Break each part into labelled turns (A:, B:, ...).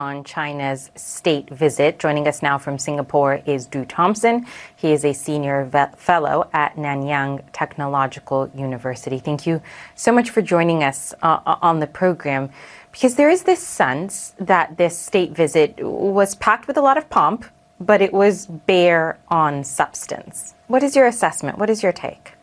A: on China's state visit. Joining us now from Singapore is Drew Thompson. He is a senior fellow at Nanyang Technological University. Thank you so much for joining us on the program, because there is this sense that this state visit was packed with a lot of pomp, but it was bare on substance. What is your assessment? What is your take?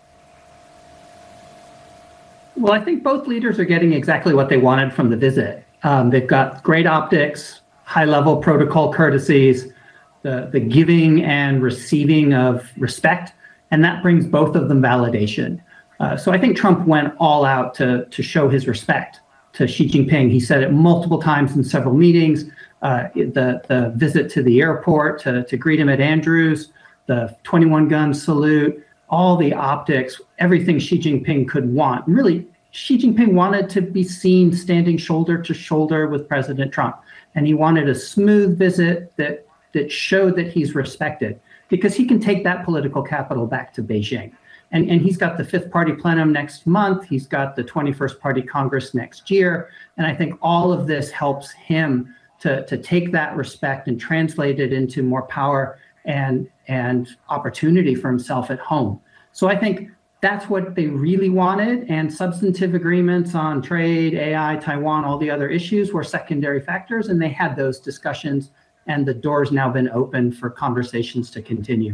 B: Well, I think both leaders are getting exactly what they wanted from the visit. They've got great optics, high-level protocol courtesies, the giving and receiving of respect, and that brings both of them validation. So I think Trump went all out to show his respect to Xi Jinping. He said it multiple times in several meetings, the visit to the airport to greet him at Andrews, the 21-gun salute, all the optics, everything Xi Jinping could want. Really, Xi Jinping wanted to be seen standing shoulder to shoulder with President Trump. And he wanted a smooth visit that showed that he's respected, because he can take that political capital back to Beijing. And he's got the fifth party plenum next month. He's got the 21st Party Congress next year. And I think all of this helps him to take that respect and translate it into more power and opportunity for himself at home. So I think that's what they really wanted, and substantive agreements on trade, AI, Taiwan, all the other issues were secondary factors, and they had those discussions, and the door's now been opened for conversations to continue.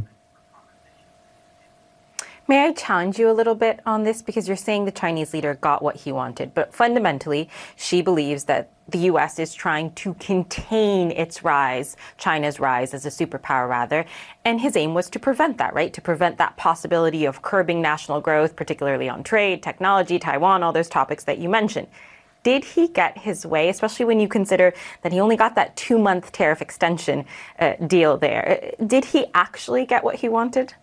A: May I challenge you a little bit on this? Because you're saying the Chinese leader got what he wanted, but fundamentally, Xi believes that the U.S. is trying to contain its rise, China's rise as a superpower rather, and his aim was to prevent that, right? To prevent that possibility of curbing national growth, particularly on trade, technology, Taiwan, all those topics that you mentioned. Did he get his way, especially when you consider that he only got that 2-month tariff extension deal there? Did he actually get what he wanted?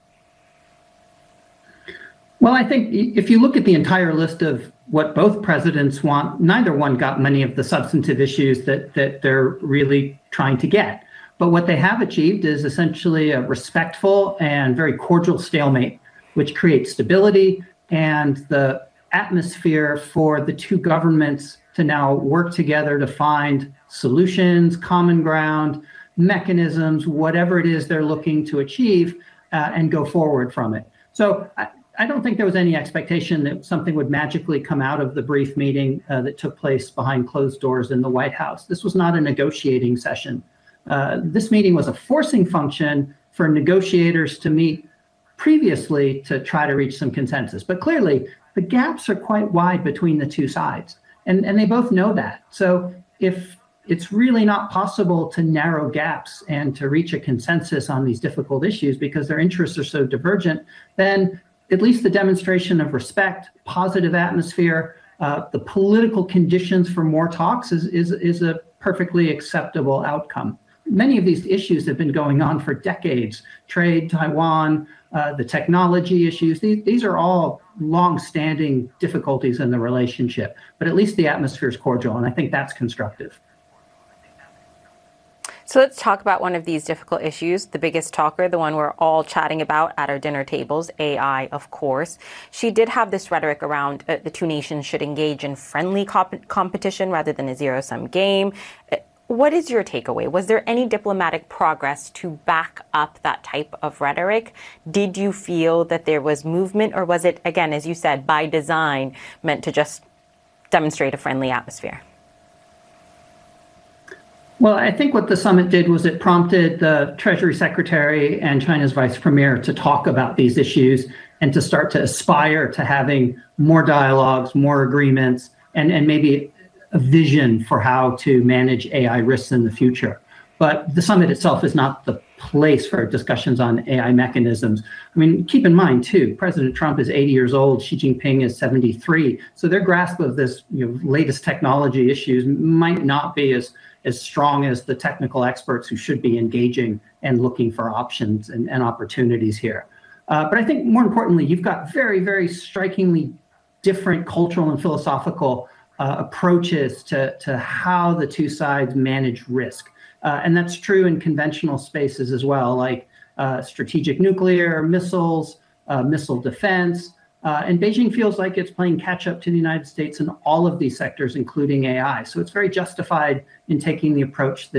B: Well, I think if you look at the entire list of what both presidents want, neither one got many of the substantive issues that they're really trying to get. But what they have achieved is essentially a respectful and very cordial stalemate, which creates stability and the atmosphere for the two governments to now work together to find solutions, common ground, mechanisms, whatever it is they're looking to achieve, and go forward from it. So I don't think there was any expectation that something would magically come out of the brief meeting that took place behind closed doors in the White House. This was not a negotiating session. This meeting was a forcing function for negotiators to meet previously to try to reach some consensus. But clearly, the gaps are quite wide between the two sides, and they both know that. So if it's really not possible to narrow gaps and to reach a consensus on these difficult issues because their interests are so divergent, then at least the demonstration of respect, positive atmosphere, the political conditions for more talks is a perfectly acceptable outcome. Many of these issues have been going on for decades. Trade, Taiwan, the technology issues, these are all long-standing difficulties in the relationship, but at least the atmosphere is cordial, and I think that's constructive.
A: So let's talk about one of these difficult issues, the biggest talker, the one we're all chatting about at our dinner tables, AI, of course. She did have this rhetoric around the two nations should engage in friendly competition rather than a zero-sum game. What is your takeaway? Was there any diplomatic progress to back up that type of rhetoric? Did you feel that there was movement, or was it, again, as you said, by design, meant to just demonstrate a friendly atmosphere?
B: Well, I think what the summit did was it prompted the Treasury Secretary and China's Vice Premier to talk about these issues and to start to aspire to having more dialogues, more agreements, and maybe a vision for how to manage AI risks in the future. But the summit itself is not the place for discussions on AI mechanisms. I mean, keep in mind, too, President Trump is 80 years old, Xi Jinping is 73. So their grasp of this latest technology issues might not be as strong as the technical experts who should be engaging and looking for options and opportunities here. But I think more importantly, you've got very, very strikingly different cultural and philosophical approaches to how the two sides manage risk. And that's true in conventional spaces as well, like strategic nuclear, missiles, missile defense, And Beijing feels like it's playing catch up to the United States in all of these sectors, including AI. So it's very justified in taking the approach that